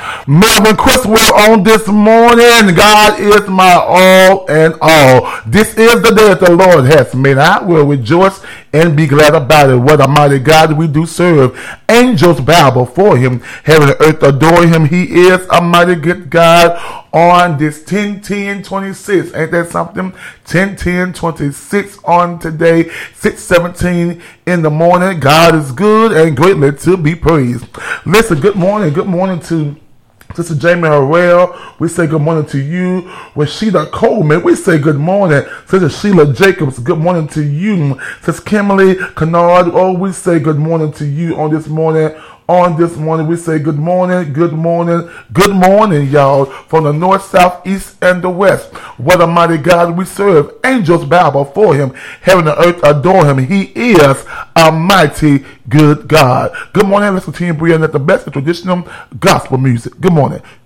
Melvin Chriswell on this morning. God is my all and all. This is the day that the Lord has made. I will rejoice and be glad about it. What a mighty God we do serve. Angels bow before him. Heaven and earth adore him. He is a mighty good God. On this 10-10-26. Ain't that something? 10-10-26 on today, 6:17 in the morning. God is good and greatly to be praised. Listen, good morning. Good morning to Sister Jamie Harrell. We say good morning to you. Rashida Coleman, we say good morning. Sister Sheila Jacobs, good morning to you. Sister Kimberly Kennard, we say good morning to you on this morning. On this morning, we say good morning, y'all, from the north, south, east, and the west. What a mighty God we serve. Angels bow before him. Heaven and earth adore him. He is a mighty good God. Good morning. Let's continue bringing at the best of traditional gospel music. Good morning.